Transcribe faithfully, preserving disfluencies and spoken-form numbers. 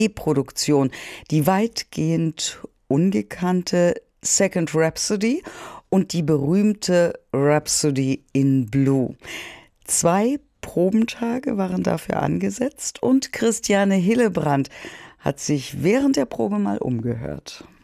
Produktion, die weitgehend ungekannte Second Rhapsody und die berühmte Rhapsody in Blue. Zwei Probentage waren dafür angesetzt und Christiane Hillebrand hat sich während der Probe mal umgehört.